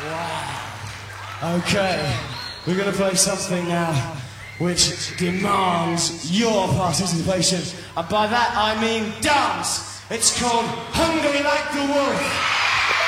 Wow. Okay, we're going to play something now which demands your participation. And by that I mean dance. It's called Hungry Like the Wolf.